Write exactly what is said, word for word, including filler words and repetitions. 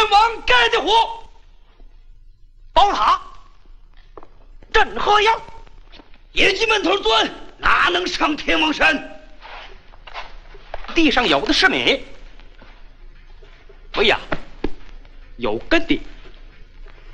王盖的火，宝塔镇河阳，野鸡门头钻，哪能上天王山？ 地上有的是米，喂呀，有根的